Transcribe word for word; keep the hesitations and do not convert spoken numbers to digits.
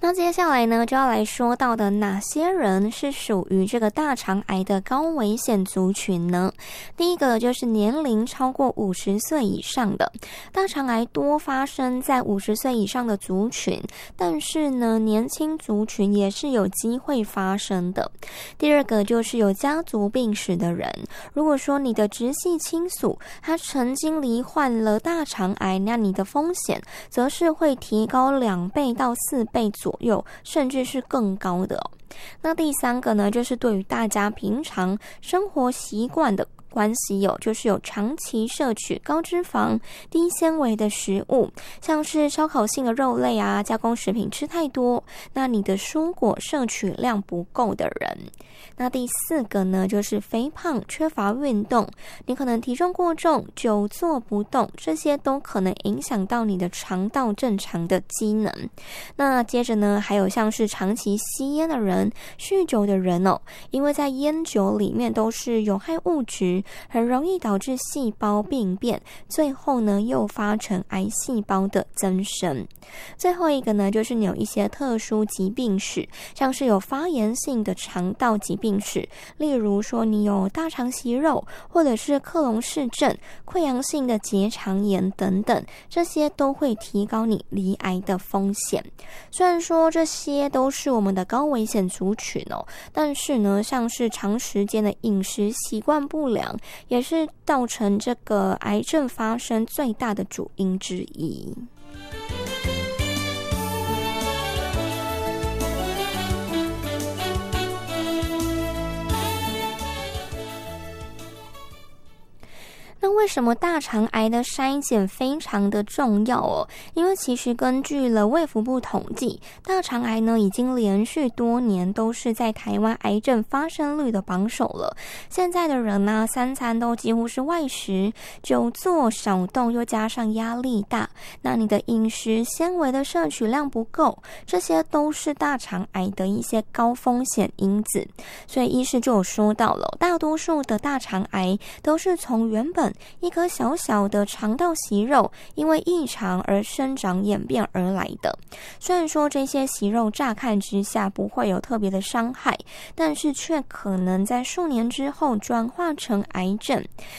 那接下来呢，就要来说到的哪些人是属于这个大肠癌的高危险族群呢？第一个就是年龄超过五十岁以上的，大肠癌多发生在五十岁以上的族群，但是呢，年轻族群也是有机会发生的。第二个就是有家族病史的人，如果说你的直系亲属他曾经罹患了大肠癌，那你的风险则是会提高两倍到四倍左右，甚至是更高的哦。那第三个呢，就是对于大家平常生活习惯的关系有，就是有长期摄取高脂肪、低纤维的食物，像是烧烤性的肉类啊、加工食品吃太多，那你的蔬果摄取量不够的人。那第四个呢，就是肥胖、缺乏运动，你可能体重过重、久坐不动，这些都可能影响到你的肠道正常的机能。那接着呢，还有像是长期吸烟的人、酗酒的人哦，因为在烟酒里面都是有害物质，很容易导致细胞病变，最后呢诱发成癌细胞的增生。最后一个呢，就是你有一些特殊疾病史，像是有发炎性的肠道疾病史，例如说你有大肠息肉，或者是克隆氏症、溃疡性的结肠炎等等，这些都会提高你罹癌的风险。虽然说这些都是我们的高危险族群哦，但是呢，像是长时间的饮食习惯不良，也是造成这个癌症发生最大的主因之一。那为什么大肠癌的筛检非常的重要哦？因为其实根据了卫福部统计，大肠癌呢已经连续多年都是在台湾癌症发生率的榜首了。现在的人呢，三餐都几乎是外食，久坐少动，又加上压力大，那你的饮食纤维的摄取量不够，这些都是大肠癌的一些高风险因子。所以医师就有说到了，大多数的大肠癌都是从原本一颗小小的肠道息肉因为异常而生长演变而来的。虽然说这些息肉乍看之下不会有特别的伤害，但是却可能在数年之后转化成癌症。